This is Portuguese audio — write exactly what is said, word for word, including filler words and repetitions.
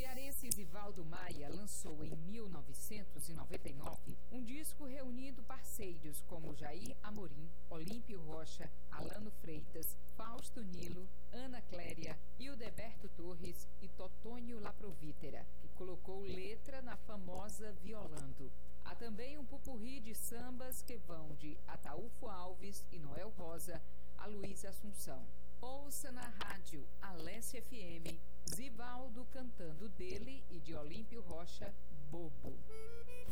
cearense Zivaldo Maia lançou em mil novecentos e noventa e nove um disco reunindo parceiros como Jair Amorim, Olímpio Rocha, Alano Freitas, Fausto Nilo, Ana Cléria, Hildeberto Torres e Totônio Laprovítera, que colocou letra na famosa Violando. Há também um pupurri de sambas que vão de Ataúfo Alves e Noel Rosa a Luiz Assunção. Ouça na rádio Alesse F M, Zivaldo cantando dele e de Olímpio Rocha, Bobo.